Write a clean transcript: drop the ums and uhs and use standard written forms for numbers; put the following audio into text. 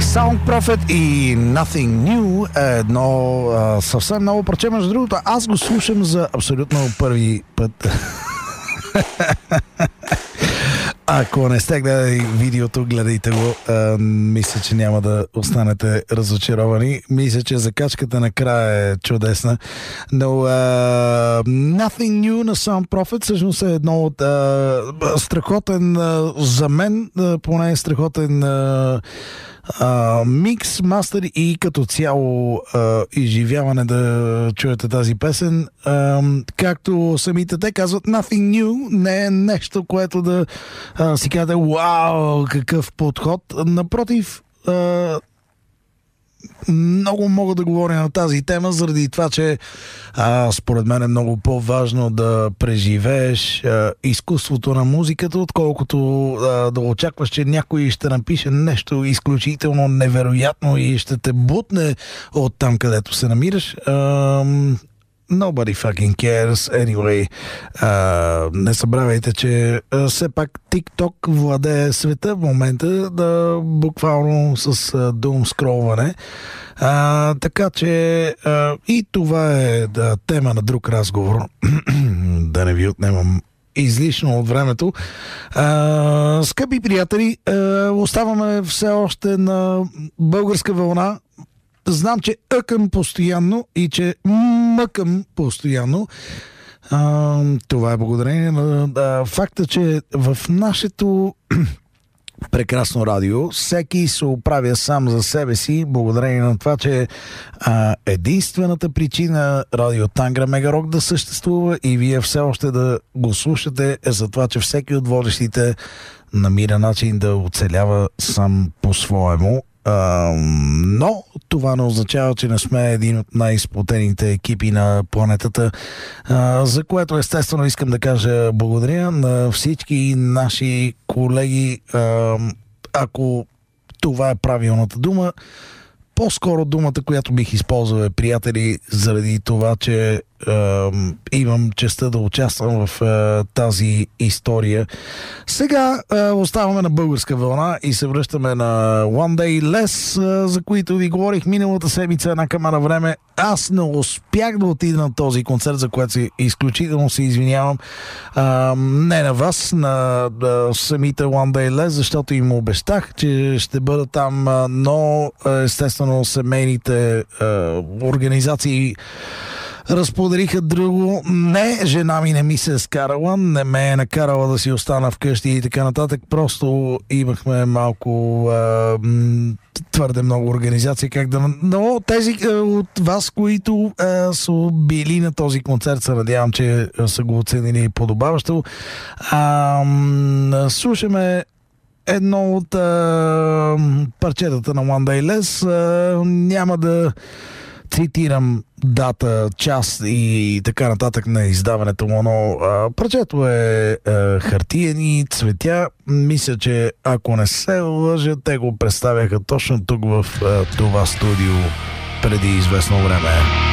Sound Prophet и Nothing New е едно съвсем ново парче. Между другото, аз го слушам за абсолютно първи път. Ако не сте гледали видеото, гледайте го. Мисля, че няма да останете разочаровани. Мисля, че закачката накрая е чудесна. Но Nothing New на Sound Prophet всъщност е едно от страхотен, за мен поне страхотен микс, мастер и като цяло изживяване да чуете тази песен. Както самите те казват, Nothing New не е нещо, което да си казвате, вау, какъв подход. Напротив, много мога да говоря на тази тема, заради това, че според мен е много по-важно да преживееш изкуството на музиката, отколкото да очакваш, че някой ще напише нещо изключително невероятно и ще те бутне от там, където се намираш. Nobody fucking cares anyway. Не събравяйте, че все пак TikTok владее света в момента, буквално с doom скролване. Така че и това е тема на друг разговор. Да не ви отнемам излишно от времето. Скъпи приятели, оставаме все още на българска вълна. Знам, чеъкам постоянно и че мъкам постоянно. Това е благодарение на факта, че в нашето прекрасно радио всеки се оправя сам за себе си, благодарение на това, че единствената причина Радио Тангра Мегарок да съществува и вие все още да го слушате е за това, че всеки от водещите намира начин да оцелява сам по-своему. Но това не означава, че не сме един от най-изплатените екипи на планетата, за което естествено искам да кажа благодаря на всички наши колеги. Ако това е правилната дума, по-скоро думата, която бих използвал е приятели, заради това, че имам честта да участвам в тази история. Сега оставаме на българска вълна и се връщаме на One Day Less, за които ви говорих миналата седмица една камара време. Аз не успях да отида на този концерт, за което изключително се извинявам. Не на вас, на самите One Day Less, защото им обещах, че ще бъда там, но естествено семейните организации разподариха друго. Не, жена ми не ми се е скарала, не ме е накарала да си остана вкъщи и така нататък. Просто имахме малко твърде много организации. Но тези от вас, които са били на този концерт, се надявам, че са го оценили подобаващо. Слушаме едно от парчетата на One Day Less. Няма да цитирам дата, час и така нататък на издаването му, но парчето е хартиени цветя. Мисля, че ако не се лъжа, те го представяха точно тук в това студио преди известно време.